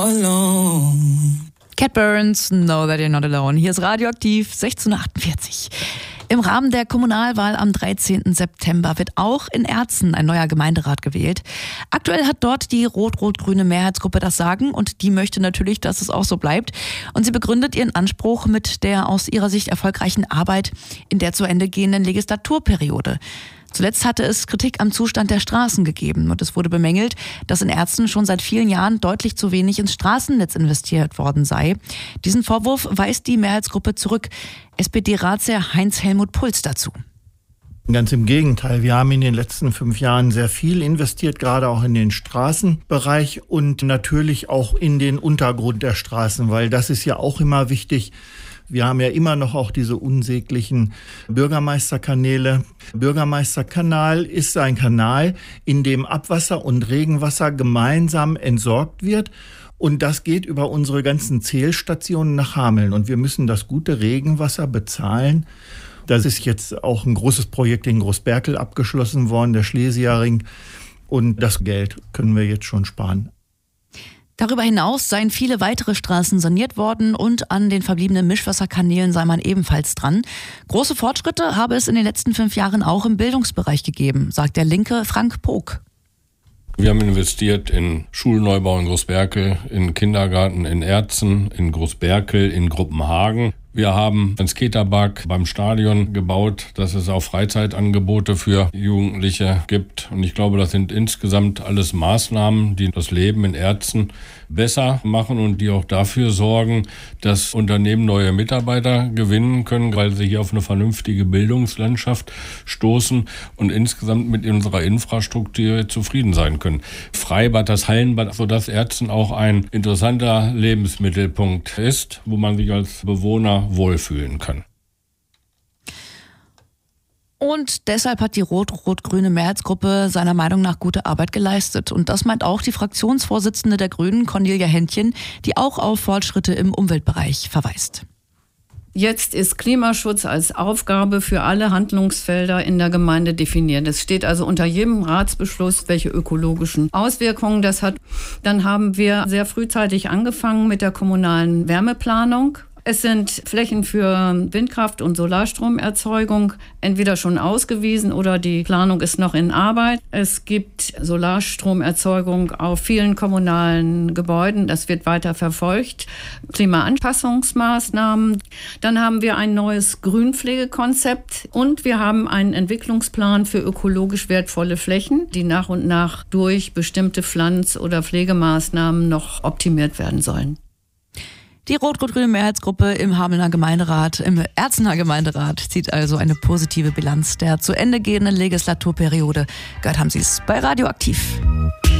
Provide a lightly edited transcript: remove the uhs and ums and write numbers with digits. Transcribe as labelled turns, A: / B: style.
A: Cat Burns, Know That You're Not Alone. Hier ist Radioaktiv, 16:48 Uhr. Im Rahmen der Kommunalwahl am 13. September wird auch in Erzen ein neuer Gemeinderat gewählt. Aktuell hat dort die rot-rot-grüne Mehrheitsgruppe das Sagen und die möchte natürlich, dass es auch so bleibt. Und sie begründet ihren Anspruch mit der aus ihrer Sicht erfolgreichen Arbeit in der zu Ende gehenden Legislaturperiode. Zuletzt hatte es Kritik am Zustand der Straßen gegeben und es wurde bemängelt, dass in Erzen schon seit vielen Jahren deutlich zu wenig ins Straßennetz investiert worden sei. Diesen Vorwurf weist die Mehrheitsgruppe zurück. SPD-Ratsherr Heinz-Helmut Puls dazu.
B: Ganz im Gegenteil, wir haben in den letzten 5 Jahren sehr viel investiert, gerade auch in den Straßenbereich und natürlich auch in den Untergrund der Straßen, weil das ist ja auch immer wichtig. Wir haben ja immer noch auch diese unsäglichen Bürgermeisterkanäle. Bürgermeisterkanal ist ein Kanal, in dem Abwasser und Regenwasser gemeinsam entsorgt wird. Und das geht über unsere ganzen Zählstationen nach Hameln. Und wir müssen das gute Regenwasser bezahlen. Das ist jetzt auch ein großes Projekt in Großberkel abgeschlossen worden, der Schlesierring. Und das Geld können wir jetzt schon sparen.
A: Darüber hinaus seien viele weitere Straßen saniert worden und an den verbliebenen Mischwasserkanälen sei man ebenfalls dran. Große Fortschritte habe es in den letzten 5 Jahren auch im Bildungsbereich gegeben, sagt der Linke Frank Pog.
C: Wir haben investiert in Schulneubau in Großberkel, in Kindergarten in Erzen, in Großberkel, in Gruppenhagen. Wir haben ein Skaterpark beim Stadion gebaut, dass es auch Freizeitangebote für Jugendliche gibt. Und ich glaube, das sind insgesamt alles Maßnahmen, die das Leben in Erzen besser machen und die auch dafür sorgen, dass Unternehmen neue Mitarbeiter gewinnen können, weil sie hier auf eine vernünftige Bildungslandschaft stoßen und insgesamt mit unserer Infrastruktur zufrieden sein können. Freibad, das Hallenbad, sodass Erzen auch ein interessanter Lebensmittelpunkt ist, wo man sich als Bewohner wohlfühlen kann.
A: Und deshalb hat die rot-rot-grüne Mehrheitsgruppe seiner Meinung nach gute Arbeit geleistet. Und das meint auch die Fraktionsvorsitzende der Grünen, Cornelia Händchen, die auch auf Fortschritte im Umweltbereich verweist.
D: Jetzt ist Klimaschutz als Aufgabe für alle Handlungsfelder in der Gemeinde definiert. Es steht also unter jedem Ratsbeschluss, welche ökologischen Auswirkungen das hat. Dann haben wir sehr frühzeitig angefangen mit der kommunalen Wärmeplanung. Es sind Flächen für Windkraft- und Solarstromerzeugung entweder schon ausgewiesen oder die Planung ist noch in Arbeit. Es gibt Solarstromerzeugung auf vielen kommunalen Gebäuden. Das wird weiter verfolgt. Klimaanpassungsmaßnahmen. Dann haben wir ein neues Grünpflegekonzept und wir haben einen Entwicklungsplan für ökologisch wertvolle Flächen, die nach und nach durch bestimmte Pflanz- oder Pflegemaßnahmen noch optimiert werden sollen.
A: Die rot-rot-grüne Mehrheitsgruppe im Erzener Gemeinderat zieht also eine positive Bilanz der zu Ende gehenden Legislaturperiode. Gehört haben Sie es bei Radioaktiv.